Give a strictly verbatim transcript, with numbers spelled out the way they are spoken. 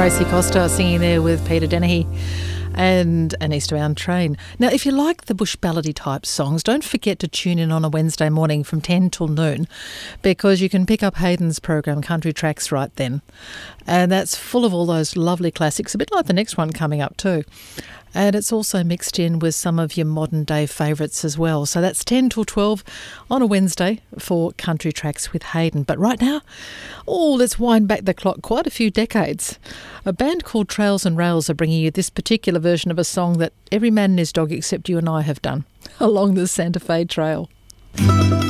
Tracy Costa singing there with Peter Dennehy and An Eastbound Train. Now, if you like the bush ballady type songs, don't forget to tune in on a Wednesday morning from ten till noon, because you can pick up Hayden's program Country Tracks right then. And that's full of all those lovely classics, a bit like the next one coming up too. And it's also mixed in with some of your modern day favourites as well. So that's ten till twelve on a Wednesday for Country Tracks with Hayden. But right now, oh, let's wind back the clock quite a few decades. A band called Trails and Rails are bringing you this particular version of a song that every man and his dog except you and I have done, Along the Santa Fe Trail.